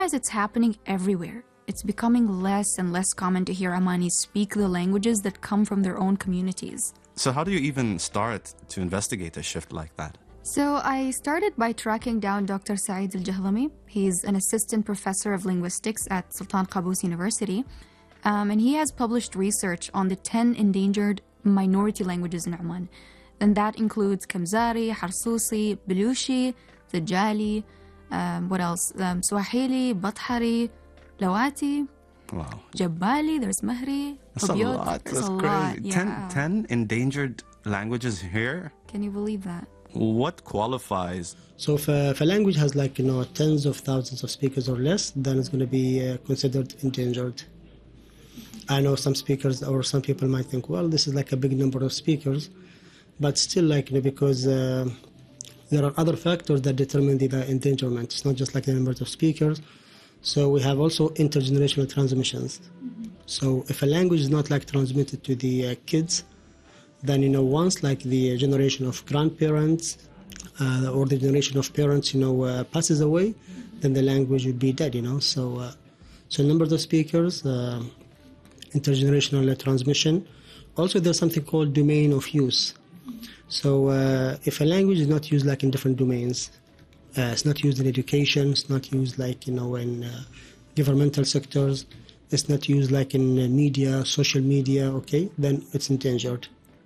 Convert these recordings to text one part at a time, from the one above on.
As it's happening everywhere. It's becoming less and less common to hear Omanis speak the languages that come from their own communities. So how do you even start to investigate a shift like that? So I started by tracking down Dr. Saeed Al-Jahlami. He's an assistant professor of linguistics at Sultan Qaboos University. And he has published research on the 10 endangered minority languages in Oman. And that includes Kamzari, Harsusi, Belushi, Dajali, what else? Swahili, Bathari, Lawati, Wow. Jabali, there's Mahri. That's a Hubyot. lot. There's That's a crazy. lot, yeah. 10 endangered languages here? Can you believe that? What qualifies? So if a language has tens of thousands of speakers or less, then it's going to be considered endangered. I know some speakers or some people might think, well, this is like a big number of speakers, but still because there are other factors that determine the endangerment. It's not just like the number of speakers. So we have also intergenerational transmissions. Mm-hmm. So if a language is not transmitted to the kids, then once the generation of grandparents or the generation of parents passes away, then the language would be dead. So numbers of speakers, intergenerational transmission. Also, there's something called domain of use. So if a language is not used in different domains, it's not used in education, it's not used in governmental sectors, it's not used in media, social media, okay, then it's endangered.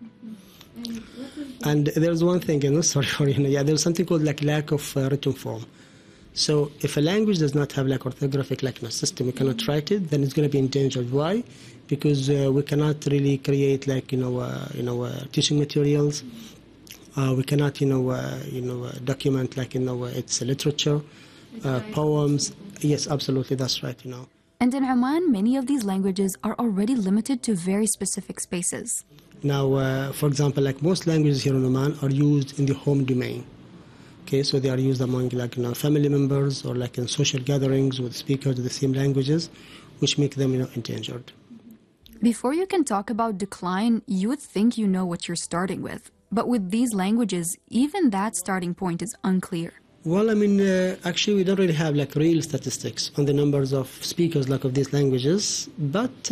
And there's one thing, there's something called lack of written form. So if a language does not have orthographic system, we cannot write it, then it's going to be endangered. Why? Because we cannot really create teaching materials. We cannot document its literature, poems. Yes, absolutely, that's right. And in Oman, many of these languages are already limited to very specific spaces. Now, for example, most languages here in Oman are used in the home domain. Okay, so they are used among family members or in social gatherings with speakers of the same languages, which make them endangered. Before you can talk about decline, you would think you know what you're starting with. But with these languages, even that starting point is unclear. Well, actually, we don't really have real statistics on the numbers of speakers of these languages, but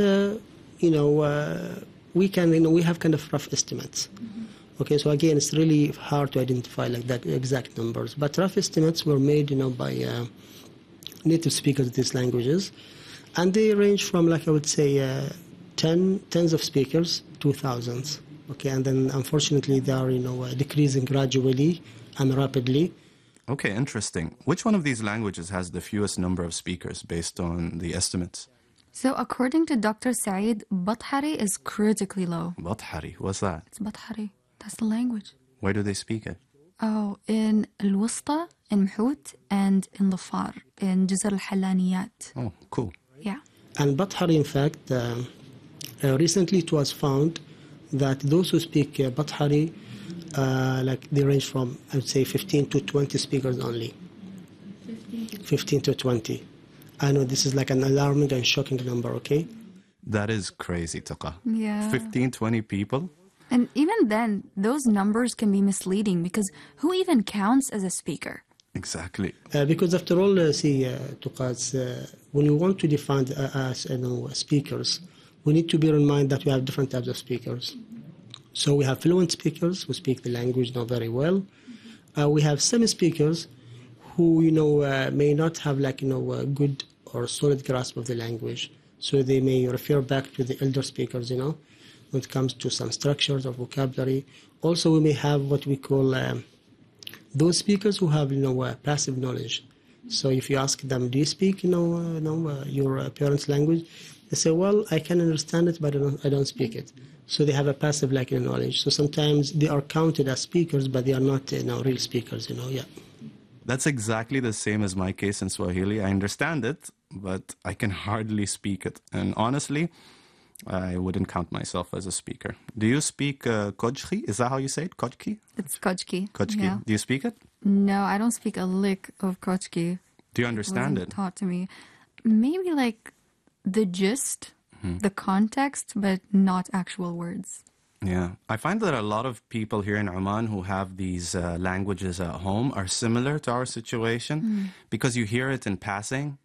we can we have kind of rough estimates. Mm-hmm. Okay, so again, it's really hard to identify that exact numbers, but rough estimates were made by native speakers of these languages, and they range from I would say tens of speakers to thousands. Okay, and then unfortunately they are decreasing gradually and rapidly. Okay, interesting. Which one of these languages has the fewest number of speakers based on the estimates? So according to Dr. Saeed, Bathari is critically low. Bathari, what's that? It's Bathari. That's the language. Where do they speak it? Oh, in Al-Wusta, in Mhut, and in Dhafar, in Jazr al-Halaniyat. Oh, cool. Yeah. And Bathari, in fact, recently it was found that those who speak Bathari, they range from, I would say, 15 to 20 speakers only. 15 to 20. I know this is an alarming and shocking number, okay? That is crazy, Taqa. Yeah. 15, 20 people? And even then, those numbers can be misleading because who even counts as a speaker? Exactly. Because after all, Tuqa, when you want to define speakers, we need to bear in mind that we have different types of speakers. So we have fluent speakers who speak the language very well. We have semi-speakers who, may not have a good or solid grasp of the language. So they may refer back to the elder speakers, when it comes to some structures or vocabulary. Also, we may have what we call those speakers who have, passive knowledge. So if you ask them, do you speak, your parents' language? They say, well, I can understand it, but I don't speak it. So they have a passive knowledge. So sometimes they are counted as speakers, but they are not real speakers, yeah. That's exactly the same as my case in Swahili. I understand it, but I can hardly speak it. And honestly, I wouldn't count myself as a speaker. Do you speak Kojki? Is that how you say it? Kojki? It's Kojki. Kojki. Yeah. Do you speak it? No, I don't speak a lick of Kojki. Do you understand It wasn't it? taught to me. Maybe the gist, the context, but not actual words. Yeah. I find that a lot of people here in Oman who have these languages at home are similar to our situation because you hear it in passing.